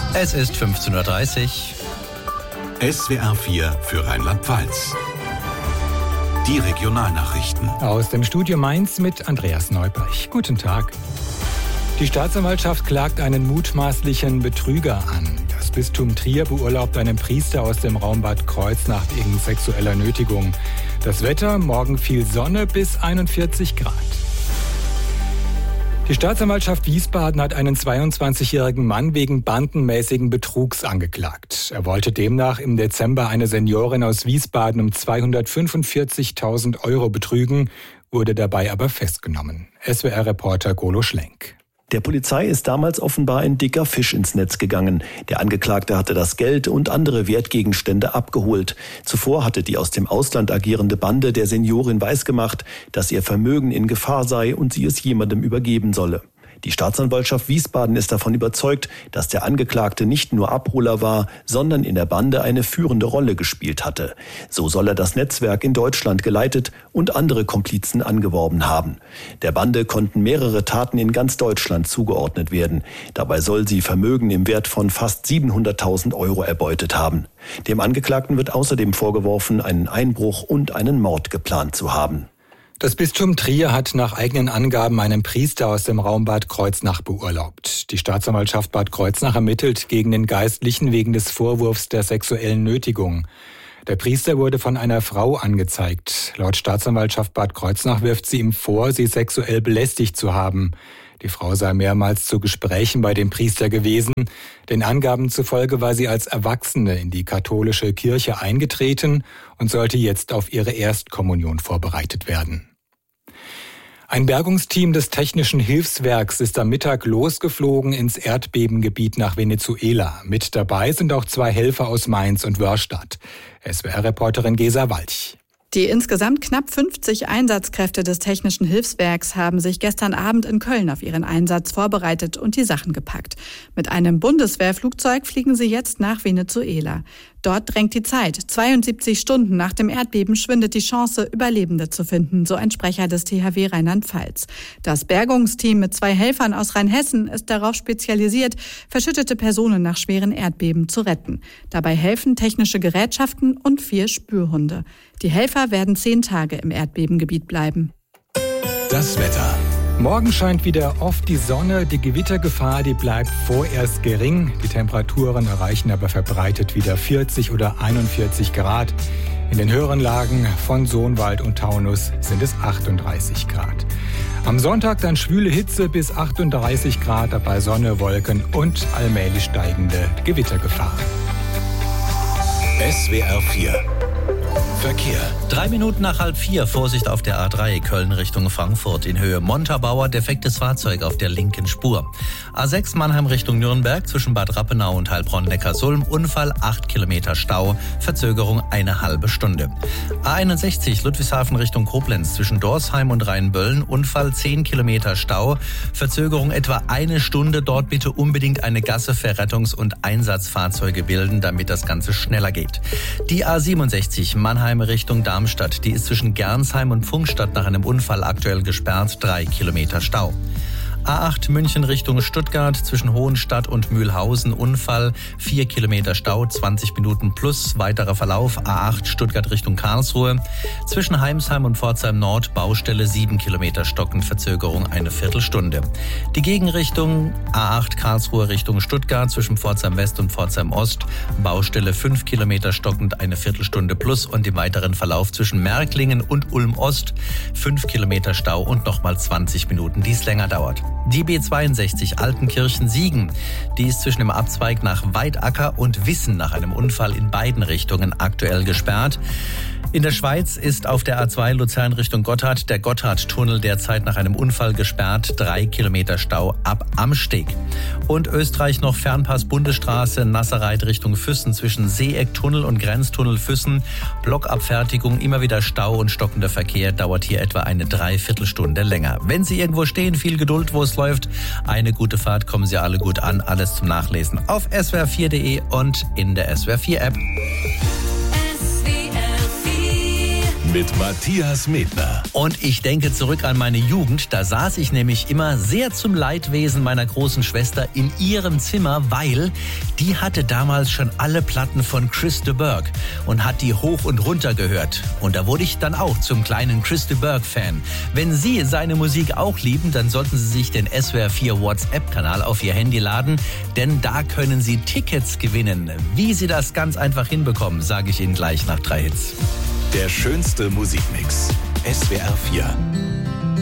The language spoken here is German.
Es ist 15.30 Uhr. SWR 4 für Rheinland-Pfalz. Die Regionalnachrichten. Aus dem Studio Mainz mit Andreas Neubrecht. Guten Tag. Die Staatsanwaltschaft klagt einen mutmaßlichen Betrüger an. Das Bistum Trier beurlaubt einen Priester aus dem Raum Bad Kreuznach wegen sexueller Nötigung. Das Wetter, morgen viel Sonne bis 41 Grad. Die Staatsanwaltschaft Wiesbaden hat einen 22-jährigen Mann wegen bandenmäßigen Betrugs angeklagt. Er wollte demnach im Dezember eine Seniorin aus Wiesbaden um 245.000 € betrügen, wurde dabei aber festgenommen. SWR-Reporter Golo Schlenk. Der Polizei ist damals offenbar ein dicker Fisch ins Netz gegangen. Der Angeklagte hatte das Geld und andere Wertgegenstände abgeholt. Zuvor hatte die aus dem Ausland agierende Bande der Seniorin weisgemacht, dass ihr Vermögen in Gefahr sei und sie es jemandem übergeben solle. Die Staatsanwaltschaft Wiesbaden ist davon überzeugt, dass der Angeklagte nicht nur Abholer war, sondern in der Bande eine führende Rolle gespielt hatte. So soll er das Netzwerk in Deutschland geleitet und andere Komplizen angeworben haben. Der Bande konnten mehrere Taten in ganz Deutschland zugeordnet werden. Dabei soll sie Vermögen im Wert von fast 700.000 € erbeutet haben. Dem Angeklagten wird außerdem vorgeworfen, einen Einbruch und einen Mord geplant zu haben. Das Bistum Trier hat nach eigenen Angaben einen Priester aus dem Raum Bad Kreuznach beurlaubt. Die Staatsanwaltschaft Bad Kreuznach ermittelt gegen den Geistlichen wegen des Vorwurfs der sexuellen Nötigung. Der Priester wurde von einer Frau angezeigt. Laut Staatsanwaltschaft Bad Kreuznach wirft sie ihm vor, sie sexuell belästigt zu haben. Die Frau sei mehrmals zu Gesprächen bei dem Priester gewesen. Den Angaben zufolge war sie als Erwachsene in die katholische Kirche eingetreten und sollte jetzt auf ihre Erstkommunion vorbereitet werden. Ein Bergungsteam des Technischen Hilfswerks ist am Mittag losgeflogen ins Erdbebengebiet nach Venezuela. Mit dabei sind auch 2 Helfer aus Mainz und Wörrstadt. SWR-Reporterin Gesa Walch. Die insgesamt knapp 50 Einsatzkräfte des Technischen Hilfswerks haben sich gestern Abend in Köln auf ihren Einsatz vorbereitet und die Sachen gepackt. Mit einem Bundeswehrflugzeug fliegen sie jetzt nach Venezuela. Dort drängt die Zeit. 72 Stunden nach dem Erdbeben schwindet die Chance, Überlebende zu finden, so ein Sprecher des THW Rheinland-Pfalz. Das Bergungsteam mit 2 Helfern aus Rheinhessen ist darauf spezialisiert, verschüttete Personen nach schweren Erdbeben zu retten. Dabei helfen technische Gerätschaften und 4 Spürhunde. Die Helfer werden 10 Tage im Erdbebengebiet bleiben. Das Wetter. Morgen scheint wieder oft die Sonne, die Gewittergefahr, die bleibt vorerst gering. Die Temperaturen erreichen aber verbreitet wieder 40 oder 41 Grad. In den höheren Lagen von Sohnwald und Taunus sind es 38 Grad. Am Sonntag dann schwüle Hitze bis 38 Grad, dabei Sonne, Wolken und allmählich steigende Gewittergefahr. SWR 4 Verkehr. 3 Minuten nach 3:30, Vorsicht auf der A3 Köln Richtung Frankfurt. In Höhe Montabaur, defektes Fahrzeug auf der linken Spur. A6 Mannheim Richtung Nürnberg zwischen Bad Rappenau und Heilbronn-Neckarsulm. Unfall, 8 Kilometer Stau, Verzögerung eine halbe Stunde. A61 Ludwigshafen Richtung Koblenz zwischen Dorsheim und Rheinböllen. Unfall, 10 Kilometer Stau, Verzögerung etwa eine Stunde. Dort bitte unbedingt eine Gasse für Rettungs- und Einsatzfahrzeuge bilden, damit das Ganze schneller geht. Die A67 Mannheim Richtung Darmstadt. Die ist zwischen Gernsheim und Pfungstadt nach einem Unfall aktuell gesperrt. 3 Kilometer Stau. A8 München Richtung Stuttgart zwischen Hohenstadt und Mühlhausen. Unfall, 4 Kilometer Stau, 20 Minuten plus weiterer Verlauf. A8 Stuttgart Richtung Karlsruhe. Zwischen Heimsheim und Pforzheim Nord Baustelle, 7 Kilometer stockend, Verzögerung eine Viertelstunde. Die Gegenrichtung A8 Karlsruhe Richtung Stuttgart zwischen Pforzheim West und Pforzheim Ost. Baustelle 5 Kilometer stockend, eine Viertelstunde plus und im weiteren Verlauf zwischen Märklingen und Ulm Ost 5 Kilometer Stau und nochmal 20 Minuten, die es länger dauert. Die B62 Altenkirchen-Siegen, die ist zwischen dem Abzweig nach Weidacker und Wissen nach einem Unfall in beiden Richtungen aktuell gesperrt. In der Schweiz ist auf der A2 Luzern Richtung Gotthard der Gotthardtunnel derzeit nach einem Unfall gesperrt. 3 Kilometer Stau ab Amsteg. Und Österreich noch Fernpass Bundesstraße Nasserreit Richtung Füssen zwischen Seeecktunnel und Grenztunnel Füssen. Blockabfertigung, immer wieder Stau und stockender Verkehr, dauert hier etwa eine Dreiviertelstunde länger. Wenn Sie irgendwo stehen, viel Geduld, wo es läuft. Eine gute Fahrt, kommen Sie alle gut an. Alles zum Nachlesen auf swr4.de und in der SWR4 App. mit Matthias Medner. Und ich denke zurück an meine Jugend. Da saß ich nämlich immer sehr zum Leidwesen meiner großen Schwester in ihrem Zimmer, weil die hatte damals schon alle Platten von Chris de Burgh und hat die hoch und runter gehört. Und da wurde ich dann auch zum kleinen Chris de Burgh-Fan. Wenn Sie seine Musik auch lieben, dann sollten Sie sich den SWR 4 WhatsApp-Kanal auf Ihr Handy laden, denn da können Sie Tickets gewinnen. Wie Sie das ganz einfach hinbekommen, sage ich Ihnen gleich nach 3 Hits. Der schönste Musikmix. SWR 4.